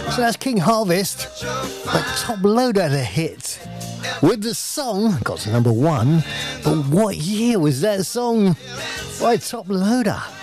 So that's King Harvest, but Top Loader had a hit with the song, got to number 1, but what year was that song by Top Loader?